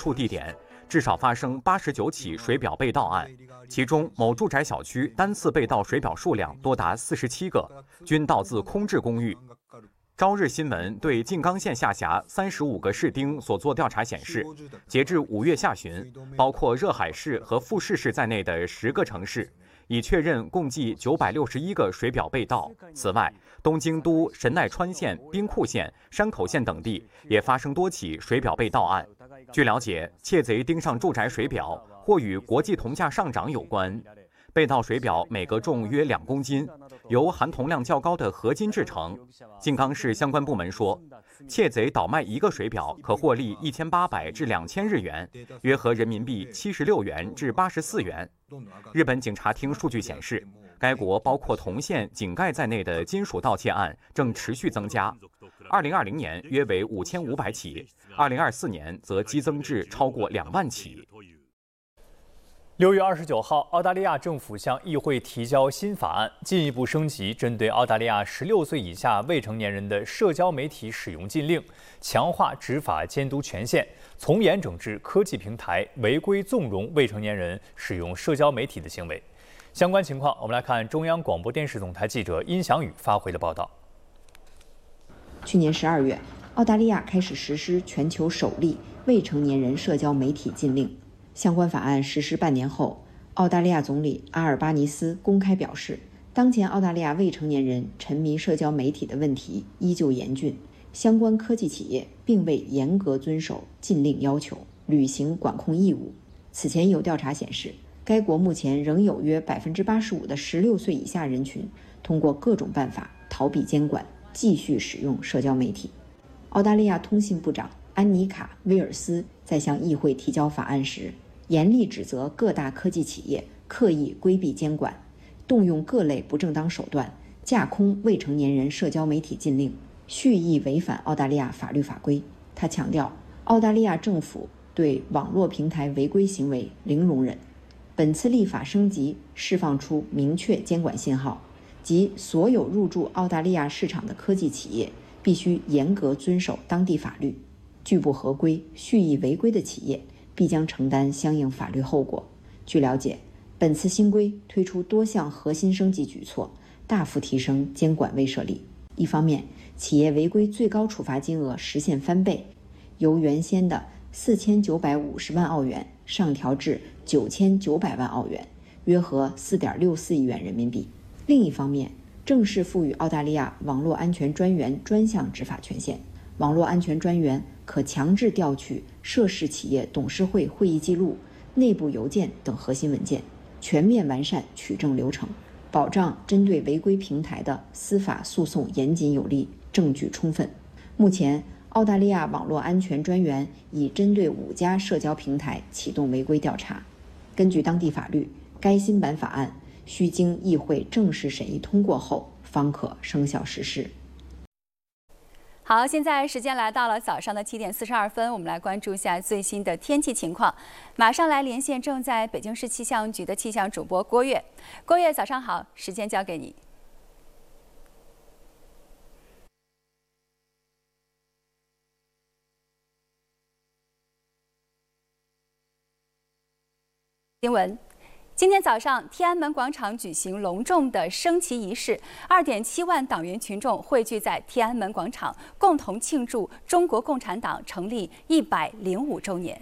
处地点，至少发生89起水表被盗案，其中某住宅小区单次被盗水表数量多达47个，均盗自空置公寓。朝日新闻对静冈县下辖35个市町所做调查显示，截至5月下旬，包括热海市和富士市在内的10个城市已确认共计961个水表被盗。此外，东京都神奈川县、兵库县、山口县等地也发生多起水表被盗案。据了解，窃贼盯上住宅水表或与国际铜价上涨有关。被盗水表每个重约2公斤，由含铜量较高的合金制成。静冈市相关部门说，窃贼倒卖一个水表可获利1800至2000日元，约合人民币76元至84元。日本警察厅数据显示，该国包括铜线、井盖在内的金属盗窃案正持续增加。2020年约为5500起，2024年则激增至超过2万起。 6月29号，澳大利亚政府向议会提交新法案，进一步升级针对澳大利亚16岁以下未成年人的社交媒体使用禁令，强化执法监督权限，从严整治科技平台违规纵容未成年人使用社交媒体的行为。相关情况，我们来看中央广播电视总台记者殷翔宇发回的报道。 去年12月，澳大利亚开始实施全球首例未成年人社交媒体禁令。相关法案实施半年后，澳大利亚总理阿尔巴尼斯公开表示，当前澳大利亚未成年人沉迷社交媒体的问题依旧严峻，相关科技企业并未严格遵守禁令要求，履行管控义务。此前有调查显示，该国目前仍有约85%的16岁以下人群通过各种办法逃避监管，继续使用社交媒体。澳大利亚通信部长安妮卡·威尔斯在向议会提交法案时，严厉指责各大科技企业刻意规避监管，动用各类不正当手段，架空未成年人社交媒体禁令，蓄意违反澳大利亚法律法规。他强调，澳大利亚政府对网络平台违规行为零容忍。本次立法升级释放出明确监管信号，即所有入驻澳大利亚市场的科技企业必须严格遵守当地法律，拒不合规、蓄意违规的企业必将承担相应法律后果。据了解，本次新规推出多项核心升级举措，大幅提升监管威慑力。一方面，企业违规最高处罚金额实现翻倍，由原先的4950万澳元上调至9900万澳元，约合4.64亿元人民币。另一方面，正式赋予澳大利亚网络安全专员专项执法权限，网络安全专员可强制调取涉事企业董事会会议记录、内部邮件等核心文件，全面完善取证流程，保障针对违规平台的司法诉讼严谨有力，证据充分。目前，澳大利亚网络安全专员已针对5家社交平台启动违规调查。根据当地法律，该新版法案需经议会正式审议通过后方可生效实施。 好，现在时间来到了早上的7点42分，我们来关注一下最新的天气情况。马上来连线正在北京市气象局的气象主播郭月。郭月，早上好，时间交给你。新闻。今天早上，天安门广场举行隆重的升旗仪式，2.7万党员群众汇聚在天安门广场，共同庆祝中国共产党成立105周年。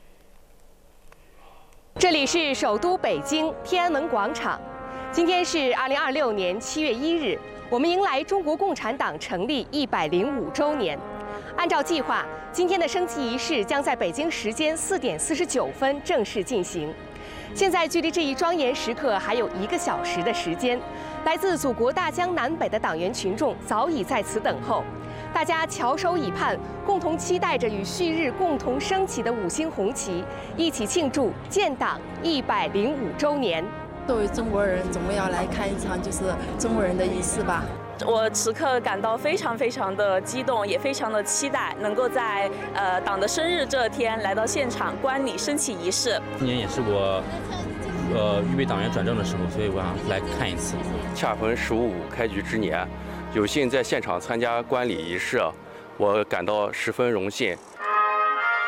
这里是首都北京天安门广场，今天是2026年7月1日，我们迎来中国共产党成立105周年。按照计划，今天的升旗仪式将在北京时间4点49分正式进行。现在距离这一庄严时刻还有1个小时的时间，来自祖国大江南北的党员群众早已在此等候，大家翘首以盼，共同期待着与旭日共同升起的5星红旗，一起庆祝建党105周年。 作为中国人，总要来看一场就是中国人的仪式吧。 我此刻感到非常的激动，也非常的期待能够在党的生日这天来到现场观礼升旗仪式。 今年也是我预备党员转正的时候，所以我想来看一次。 恰逢15开局之年，有幸在现场参加观礼仪式，我感到十分荣幸，